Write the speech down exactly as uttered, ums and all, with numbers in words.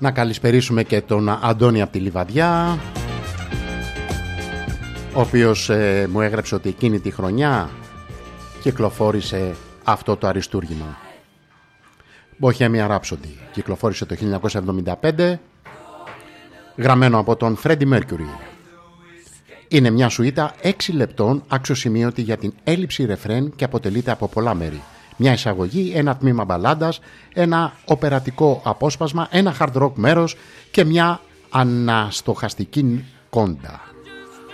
Να καλησπερίσουμε και τον Αντώνη από τη Λιβαδιά, ο οποίος ε, μου έγραψε ότι εκείνη τη χρονιά κυκλοφόρησε αυτό το αριστούργημα. Bohemian Rhapsody κυκλοφόρησε το χίλια εννιακόσια εβδομήντα πέντε, γραμμένο από τον Freddie Mercury. Είναι μια σουίτα έξι λεπτών, αξιοσημείωτη για την έλλειψη ρεφρέν και αποτελείται από πολλά μέρη. Μια εισαγωγή, ένα τμήμα μπαλάντας, ένα οπερατικό απόσπασμα, ένα hard rock μέρος και μια αναστοχαστική κόντα.